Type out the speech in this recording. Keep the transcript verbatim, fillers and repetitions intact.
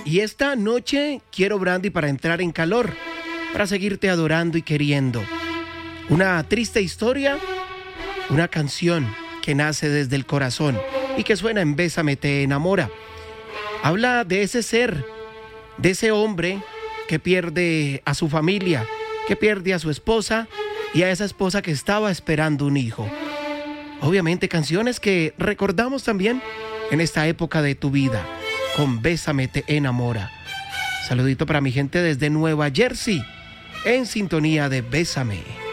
Y esta noche quiero brandy para entrar en calor, para seguirte adorando y queriendo. Una triste historia, una canción que nace desde el corazón y que suena en Bésame te enamora. Habla de ese ser, de ese hombre que pierde a su familia, que pierde a su esposa y a esa esposa que estaba esperando un hijo. Obviamente canciones que recordamos también en esta época de tu vida, con Bésame te enamora. Saludito para mi gente desde Nueva Jersey, en sintonía de Bésame.